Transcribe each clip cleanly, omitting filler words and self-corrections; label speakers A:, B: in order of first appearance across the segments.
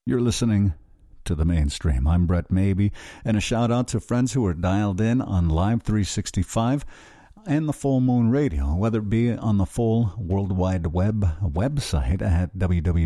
A: You're listening to the Mainstream. I'm Brett Maybe, and a shout out to friends who are dialed in on Live 365 and the Full Moon Radio, whether it be on the full World Wide Web website at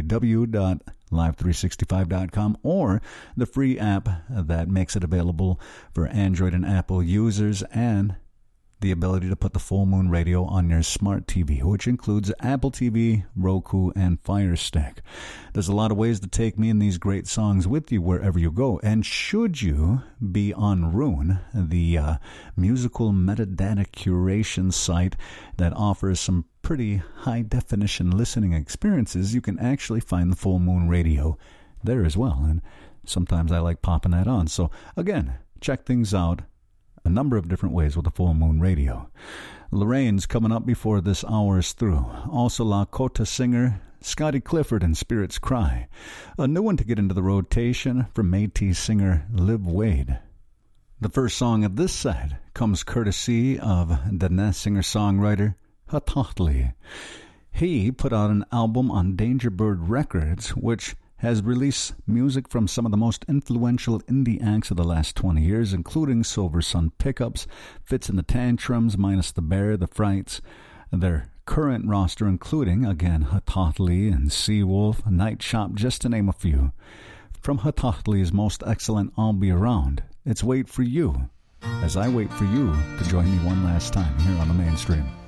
A: www.live365.com or the free app that makes it available for Android and Apple users, and the ability to put the Full Moon Radio on your smart TV, which includes Apple TV, Roku, and Fire Stick. There's a lot of ways to take me and these great songs with you wherever you go. And should you be on Roon, the musical metadata curation site that offers some pretty high-definition listening experiences, you can actually find the Full Moon Radio there as well. And sometimes I like popping that on. So, again, check things out a number of different ways with the Full Moon Radio. Lorraine's coming up before this hour is through. Also, Lakota singer Scotty Clifford and Spirits Cry. A new one to get into the rotation from Métis singer Liv Wade. The first song of this set comes courtesy of Dene singer-songwriter Hatahtli. He put out an album on Dangerbird Records, which has released music from some of the most influential indie acts of the last 20 years, including Silver Sun Pickups, Fits and the Tantrums, Minus the Bear, The Frights. Their current roster including, again, Hatahtli and Seawolf, Night Shop, just to name a few. From Hatahtli's most excellent I'll Be Around, it's Wait For You, as I wait for you to join me one last time here on the Mainstream.